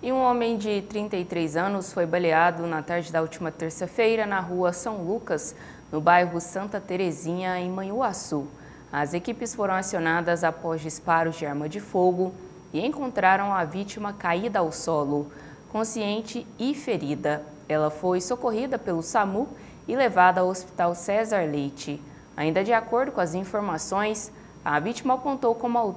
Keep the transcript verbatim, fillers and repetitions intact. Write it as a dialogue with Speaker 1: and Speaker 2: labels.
Speaker 1: E um homem de trinta e três anos foi baleado na tarde da última terça-feira na rua São Lucas, no bairro Santa Terezinha, em Manhuaçu. As equipes foram acionadas após disparos de arma de fogo e encontraram a vítima caída ao solo, consciente e ferida. Ela foi socorrida pelo SAMU e levada ao Hospital César Leite. Ainda de acordo com as informações, a vítima apontou como autor